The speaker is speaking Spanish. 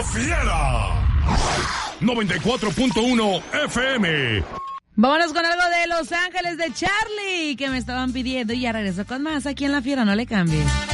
Fiera 94.1 FM. Vámonos con algo de Los Ángeles de Charlie, que me estaban pidiendo, y ya regreso con más aquí en La Fiera, no le cambies.